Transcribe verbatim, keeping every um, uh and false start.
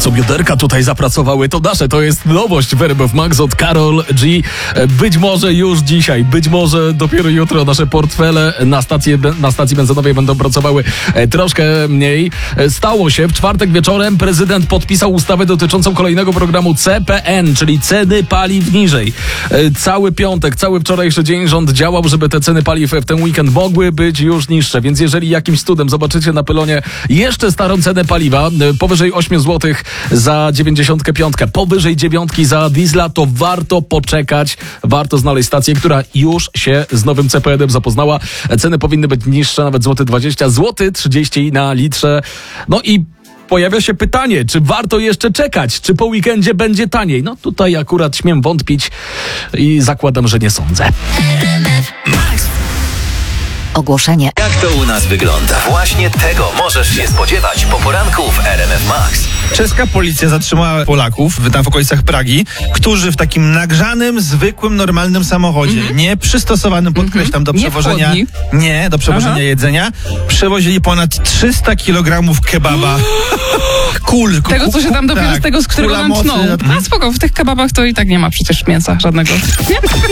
Co bioderka tutaj zapracowały, to nasze, to jest nowość w R M F Max od Karol G. Być może już dzisiaj, być może dopiero jutro nasze portfele na, stację, na stacji benzynowej będą pracowały troszkę mniej. Stało się, w czwartek wieczorem prezydent podpisał ustawę dotyczącą kolejnego programu C P N, czyli ceny paliw niżej. Cały piątek, cały wczorajszy dzień rząd działał, żeby te ceny paliw w ten weekend mogły być już niższe, więc jeżeli jakimś cudem zobaczycie na pylonie jeszcze starą cenę paliwa, powyżej osiem złotych za dziewięćdziesiąt pięć, powyżej dziewiątki za diesla, to warto poczekać, warto znaleźć stację, która już się z nowym C P N-em zapoznała. Ceny powinny być niższe, nawet złoty dwadzieścia, złoty trzydzieści na litrze. No i pojawia się pytanie, czy warto jeszcze czekać? Czy po weekendzie będzie taniej? No tutaj akurat śmiem wątpić i zakładam, że nie sądzę. Ogłoszenie. Jak to u nas wygląda? Właśnie tego możesz się spodziewać po poranku w R M F Max. Czeska policja zatrzymała Polaków tam w okolicach Pragi, którzy w takim nagrzanym, zwykłym, normalnym samochodzie, mm-hmm. nie przystosowanym, podkreślam, do nie przewożenia, wchodni. nie, do przewożenia Aha. jedzenia, przewozili ponad trzysta kilogramów kebaba. Kul. Tego, co się tam dopiero tak, z tego, z którego nam tną. A spoko, w tych kebabach to i tak nie ma przecież mięsa żadnego. Nie?